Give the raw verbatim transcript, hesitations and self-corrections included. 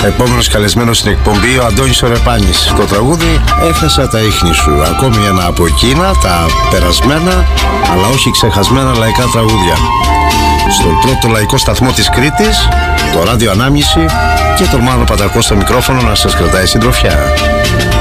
Επόμενος καλεσμένος στην εκπομπή, ο Αντώνης ο Ρεπάνης. Το τραγούδι «Έχασα τα ίχνη σου». Ακόμη ένα από εκείνα τα περασμένα αλλά όχι ξεχασμένα λαϊκά τραγούδια. Στον πρώτο λαϊκό σταθμό της Κρήτης, το ράδιο Ανάμνηση, και τον Μάνο Πατακό στο μικρόφωνο να σας κρατάει συντροφιά.